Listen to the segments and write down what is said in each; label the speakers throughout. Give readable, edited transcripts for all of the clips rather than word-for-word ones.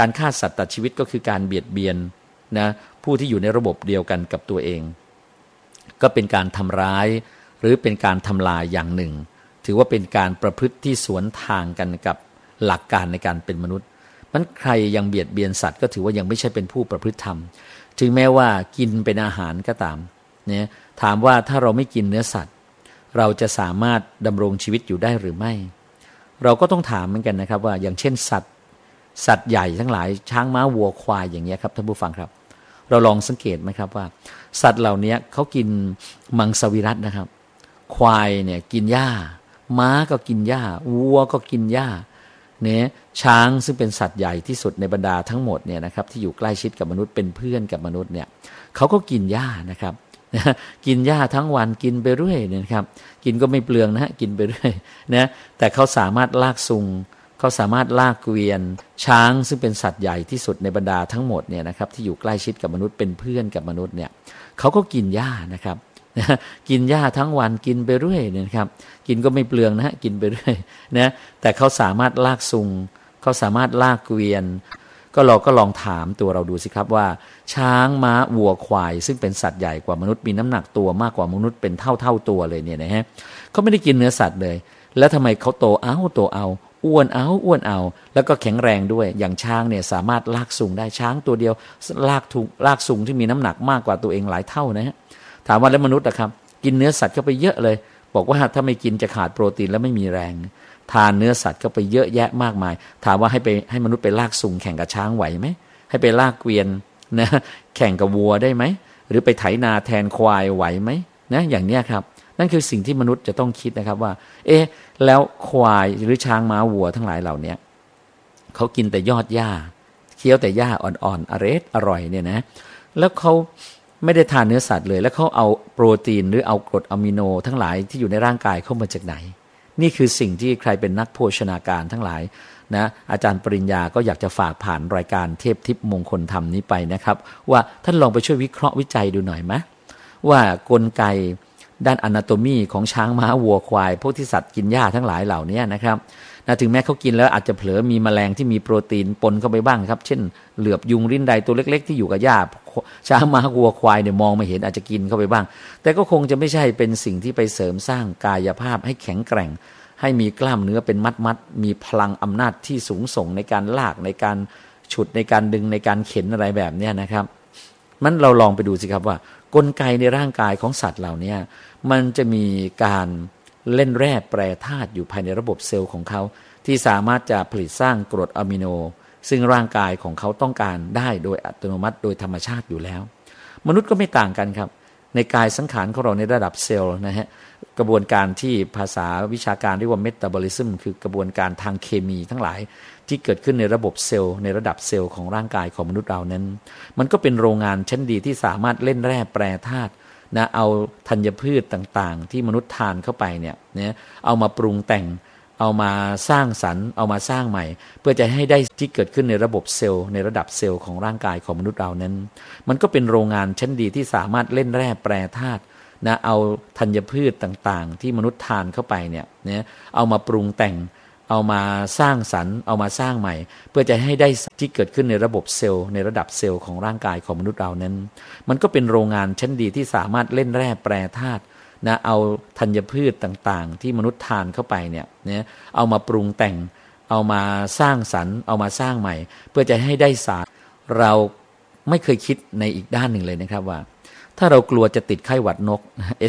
Speaker 1: การฆ่าสัตว์ตัดชีวิตก็คือการเบียดเบียนนะผู้ที่อยู่ในระบบเดียวกันกับตัวเองก็เป็นการทำร้ายหรือเป็นการทำลายอย่างหนึ่งถือว่าเป็นการประพฤติที่สวนทางกันกับหลักการในการเป็นมนุษย์มันใครยังเบียดเบียนสัตว์ก็ถือว่ายังไม่ใช่เป็นผู้ประพฤติธรรมถึงแม้ว่ากินเป็นอาหารก็ตามเนี่ยถามว่าถ้าเราไม่กินเนื้อสัตว์เราจะสามารถดำรงชีวิตอยู่ได้หรือไม่เราก็ต้องถามเหมือนกันนะครับว่าอย่างเช่นสัตว์ใหญ่ทั้งหลายช้างม้าวัวควายอย่างเงี้ยครับท่านผู้ฟังครับเราลองสังเกตไหมครับว่าสัตว์เหล่านี้เขากินมังสวิรัตินะครับควายเนี่ยกินหญ้าม้าก็กินหญ้าวัวก็กินหญ้าเนี่ยช้างซึ่งเป็นสัตว์ใหญ่ที่สุดในบรรดาทั้งหมดเนี่ยนะครับที่อยู่ใกล้ชิดกับมนุษย์เป็นเพื่อนกับมนุษย์เนี่ยเขาก็กินหญ้านะครับกินหญ้าทั้งวันกินไปเรื่อยเนี่ยครับกินก็ไม่เปลืองนะฮะกินไปเรื่อยนะแต่เขาสามารถลากซุงเขาสามารถลากเกวียนช้างซึ่งเป็นสัตว์ใหญ่ที่สุดในบรรดาทั้งหมดเนี่ยนะครับที่อยู่ใกล้ชิดกับมนุษย์เป็นเพื่อนกับมนุษย์เนี่ยเขาก็กินหญ้านะครับกินหญ้าทั้งวันกินไปเรื่อยเนี่ยครับกินก็ไม่เปลืองนะฮะกินไปเรื่อยนะแต่เขาสามารถลากซุงเขาสามารถลากเกวียนก็เราก็ลองถามตัวเราดูสิครับว่าช้างม้าวัวควายซึ่งเป็นสัตว์ใหญ่กว่ามนุษย์มีน้ำหนักตัวมากกว่ามนุษย์เป็นเท่าตัวเลยเนี่ยนะฮะเขาไม่ได้กินเนื้อสัตว์เลยแล้วทำไมเขาโตเอาอ้วนเอาแล้วก็แข็งแรงด้วยอย่างช้างเนี่ยสามารถลากซุงได้ช้างตัวเดียวลากซุงที่มีน้ำหนักมากกว่าตัวเองหลายเท่านะฮะถามว่าแล้วมนุษย์ล่ะครับกินเนื้อสัตว์เข้าไปเยอะเลยบอกว่าถ้าไม่กินจะขาดโปรตีนแล้วไม่มีแรงทานเนื้อสัตว์เข้าไปเยอะแยะมากมายถามว่าให้มนุษย์ไปลากซุงแข่งกับช้างไหวไหมให้ไปลากเกวียนนะแข่งกับวัวได้ไหมหรือไปไถนาแทนควายไหวไหมนะอย่างเนี้ยครับนั่นคือสิ่งที่มนุษย์จะต้องคิดนะครับว่าแล้วควายหรือช้างม้าวัวทั้งหลายเหล่านี้เขากินแต่ยอดหญ้าเคี้ยวแต่หญ้าอ่อนๆอร่อยเนี่ยนะแล้วเขาไม่ได้ทานเนื้อสัตว์เลยแล้วเขาเอาโปรตีนหรือเอากรดอะมิโนทั้งหลายที่อยู่ในร่างกายเข้ามาจากไหนนี่คือสิ่งที่ใครเป็นนักโภชนาการทั้งหลายนะอาจารย์ปริญญาก็อยากจะฝากผ่านรายการเทพทิพย์มงคลธรรมนี้ไปนะครับว่าท่านลองไปช่วยวิเคราะห์วิจัยดูหน่อยไหมว่ากลไกด้านอนาโตมีของช้างม้าวัวควายพวกที่สัตว์กินหญ้าทั้งหลายเหล่านี้นะครับถึงแม้เขากินแล้วอาจจะเผลอมีแมลงที่มีโปรตีนปนเข้าไปบ้างครับเช่นเหลือบยุงริ้นใดตัวเล็กๆที่อยู่กับหญ้าช้างม้าวัวควายเนี่ยมองไม่เห็นอาจจะกินเข้าไปบ้างแต่ก็คงจะไม่ใช่เป็นสิ่งที่ไปเสริมสร้างกายภาพให้แข็งแกร่งให้มีกล้ามเนื้อเป็นมัดมีพลังอำนาจที่สูงส่งในการลากในการฉุดในการดึงในการเข็นอะไรแบบนี้นะครับมันเราลองไปดูสิครับว่ากลไกในร่างกายของสัตว์เหล่านี้มันจะมีการเล่นแร่แปรธาตุอยู่ภายในระบบเซลล์ของเขาที่สามารถจะผลิตสร้างกรดอะมิโนซึ่งร่างกายของเขาต้องการได้โดยอัตโนมัติโดยธรรมชาติอยู่แล้วมนุษย์ก็ไม่ต่างกันครับในกายสังขารของเราในระดับเซลล์นะฮะกระบวนการที่ภาษาวิชาการเรียกว่าเมตาบอลิซึมคือกระบวนการทางเคมีทั้งหลายที่เกิดขึ้นในระบบเซลล์ในระดับเซลล์ของร่างกายของมนุษย์เรานั้นมันก็เป็นโรงงานชั้นดีที่สามารถเล่นแร่แปรธาตุนะเอาธัญพืชต่างๆที่มนุษย์ทานเข้าไปเนี่ยนะเอามาปรุงแต่งเอามาสร้างสรรค์เอามาสร้างใหม่เพื่อจะให้ได้ที่เกิดขึ้นในระบบเซลล์ในระดับเซลล์ของร่างกายของมนุษย์เรานั้นมันก็เป็นโรงงานชั้นดีที่สามารถเล่นแร่แปรธาตุนะเอาธัญพืชต่างๆที่มนุษย์ทานเข้าไปเนี่ยนะเอามาปรุงแต่งเอามาสร้างสรรค์เอามาสร้างใหม่เพื่อจะให้ได้ที่เกิดขึ้นในระบบเซลล์ในระดับเซลล์ของร่างกายของมนุษย์เรานั้นมันก็เป็นโรงงานชั้นดีที่สามารถเล่นแร่แปรธาตุนะเอาธัญพืชต่างๆที่มนุษย์ทานเข้าไปเนี่ยนะเอามาปรุงแต่งเอามาสร้างสรรค์เอามาสร้างใหม่เพื่อจะให้ได้สารเราไม่เคยคิดในอีกด้านหนึ่งเลยนะครับว่าถ้าเรากลัวจะติดไข้หวัดนก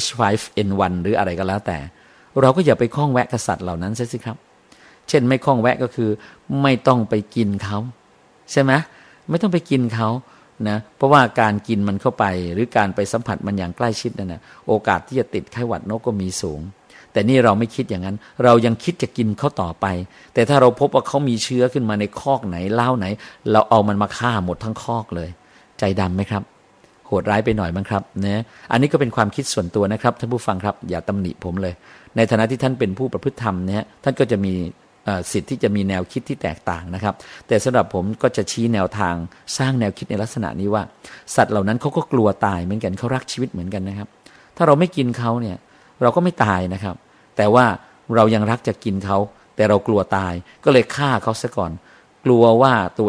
Speaker 1: H5N1 หรืออะไรก็แล้วแต่เราก็อย่าไปข้องแวะกับสัตว์เหล่านั้นสิครับเช่นไม่ข้องแวะก็คือไม่ต้องไปกินเขาใช่ไหมไม่ต้องไปกินเขานะเพราะว่าการกินมันเข้าไปหรือการไปสัมผัสมันอย่างใกล้ชิดนั่นนะโอกาสที่จะติดไข้หวัดนกก็มีสูงแต่นี่เราไม่คิดอย่างนั้นเรายังคิดจะกินเขาต่อไปแต่ถ้าเราพบว่าเขามีเชื้อขึ้นมาในคอกไหนเล้าไหนเราเอามันมาฆ่าหมดทั้งคอกเลยใจดำไหมครับโหดร้ายไปหน่อยมั้งครับนะอันนี้ก็เป็นความคิดส่วนตัวนะครับท่านผู้ฟังครับอย่าตำหนิผมเลยในฐานะที่ท่านเป็นผู้ประพฤติธรรมเนี่ยท่านก็จะมีสิทธิ์ที่จะมีแนวคิดที่แตกต่างนะครับแต่สำหรับผมก็จะชี้แนวทางสร้างแนวคิดในลักษณะนี้ว่าสัตว์เหล่านั้นเขาก็กลัวตายเหมือนกันเขารักชีวิตเหมือนกันนะครับถ้าเราไม่กินเขาเนี่ยเราก็ไม่ตายนะครับแต่ว่าเรายังรักจะกินเขาแต่เรากลัวตายก็เลยฆ่าเขาซะก่อนกลัวว่าตัว